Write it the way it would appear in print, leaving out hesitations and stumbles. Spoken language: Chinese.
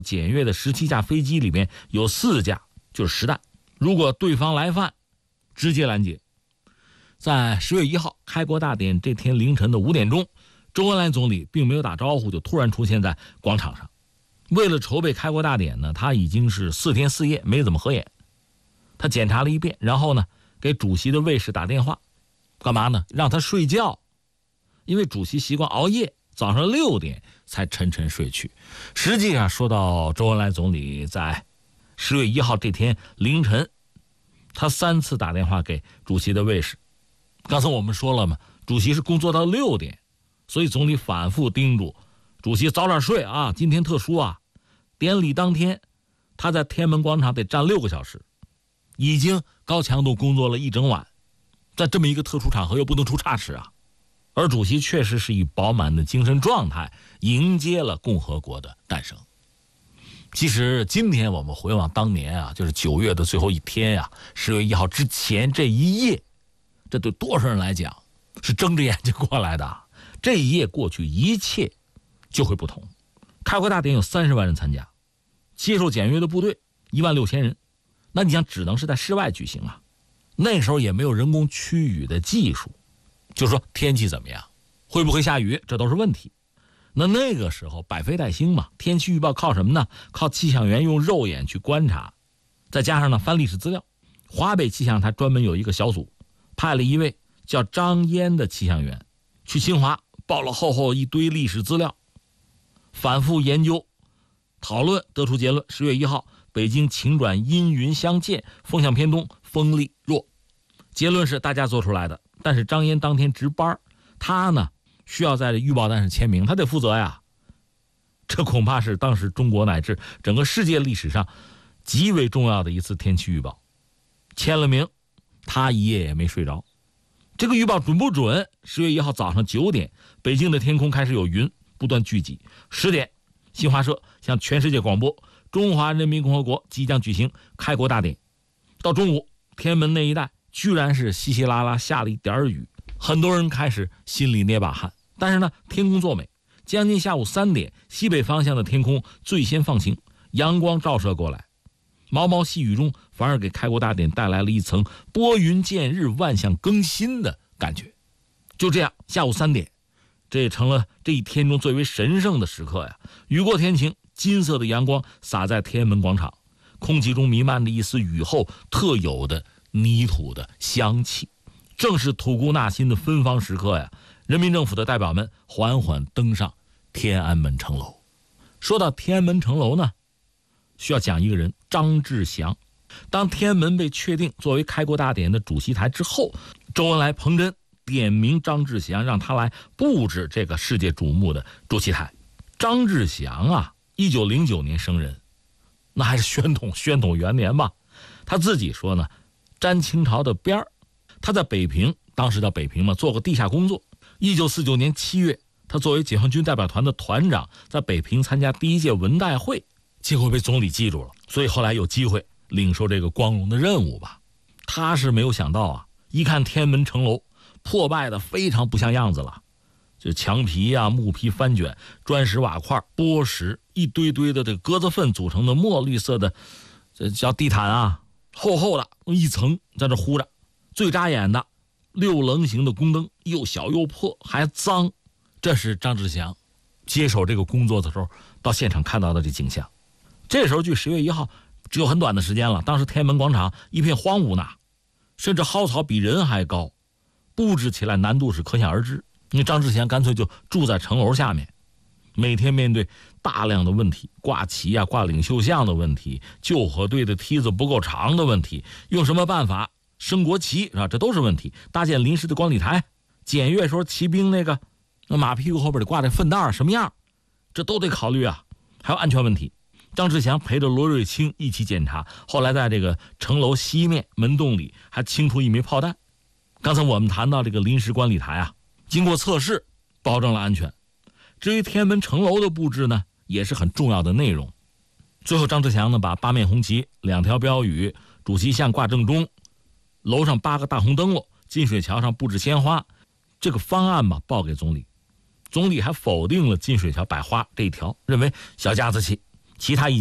检阅的17架飞机里面有4架就是实弹，如果对方来犯，直接拦截。在10月1号开国大典这天凌晨的5点钟，周恩来总理并没有打招呼，就突然出现在广场上。为了筹备开国大典呢，他已经是4天4夜没怎么合眼。他检查了一遍，然后呢给主席的卫士打电话，干嘛呢？让他睡觉，因为主席习惯熬夜，早上6点才沉沉睡去。实际上说到周恩来总理在10月1号这天凌晨，他3次打电话给主席的卫士。刚才我们说了嘛，主席是工作到6点，所以总理反复叮嘱主席早点睡啊，今天特殊啊。典礼当天他在天安门广场得站6个小时，已经高强度工作了一整晚，在这么一个特殊场合又不能出差池啊。而主席确实是以饱满的精神状态迎接了共和国的诞生。其实今天我们回望当年啊，就是9月的最后一天啊，10月1号之前这一夜，这对多少人来讲是睁着眼睛过来的。这一夜过去，一切就会不同。开国大典有30万人参加，接受检阅的部队16000人，那你想只能是在室外举行啊。那时候也没有人工驱雨的技术，就说天气怎么样，会不会下雨，这都是问题。那个时候百废待兴嘛，天气预报靠什么呢？靠气象员用肉眼去观察，再加上呢翻历史资料。华北气象台专门有一个小组，派了一位叫张燕的气象员去清华，报了厚一堆历史资料，反复研究讨论，得出结论：10月1号北京晴转阴云相间，风向偏东，风力弱。结论是大家做出来的，但是张燕当天值班，他呢需要在预报单上签名，他得负责呀。这恐怕是当时中国乃至整个世界历史上极为重要的一次天气预报。签了名，他一夜也没睡着。这个预报准不准？10月1号早上9点，北京的天空开始有云不断聚集。10点，新华社向全世界广播，中华人民共和国即将举行开国大典。到中午，天安门那一带居然是稀稀拉拉下了一点雨，很多人开始心里捏把汗。但是呢，天公作美，将近下午3点，西北方向的天空最先放晴，阳光照射过来，毛毛细雨中反而给开国大典带来了一层拨云见日、万象更新的感觉。就这样，下午3点，这也成了这一天中最为神圣的时刻呀。雨过天晴，金色的阳光洒在天安门广场，空气中弥漫着一丝雨后特有的泥土的香气。正是吐故纳新的芬芳时刻呀。人民政府的代表们缓缓登上天安门城楼。说到天安门城楼呢，需要讲一个人，张志祥。当天安门被确定作为开国大典的主席台之后，周恩来彭真点名张志祥，让他来布置这个世界瞩目的主席台。张志祥啊，1909年生人，那还是宣统元年吧。他自己说呢，沾清朝的边儿。他在北平，当时叫北平嘛，做过地下工作。1949年7月，他作为解放军代表团的团长，在北平参加第1届文代会，结果被总理记住了，所以后来有机会领受这个光荣的任务吧。他是没有想到啊，一看天安门城楼破败的非常不像样子了，就墙皮啊、木皮翻卷、砖石瓦块、波石，一堆堆的这个鸽子粪组成的墨绿色的，这叫地毯啊，厚的一层在这糊着。最扎眼的6棱形的宫灯，又小又破还脏。这是张志祥接手这个工作的时候到现场看到的这景象。这时候距10月1号只有很短的时间了，当时天安门广场一片荒芜呢，甚至蒿草比人还高，布置起来难度是可想而知。那张志祥干脆就住在城楼下面，每天面对大量的问题，挂旗啊、挂领袖像的问题，救火队的梯子不够长的问题，用什么办法升国旗是吧？这都是问题。搭建临时的观礼台，检阅时候骑兵那马屁股后边得挂这粪袋什么样，这都得考虑啊。还有安全问题，张志祥陪着罗瑞卿一起检查，后来在这个城楼西面门洞里还清出一枚炮弹。刚才我们谈到这个临时观礼台啊，经过测试保证了安全。至于天安门城楼的布置呢，也是很重要的内容。最后张志祥呢，把8面红旗、2条标语、主席像挂正中，楼上8个大红灯笼，金水桥上布置鲜花，这个方案吧报给总理。总理还否定了金水桥摆花这一条，认为小家子气， 其他一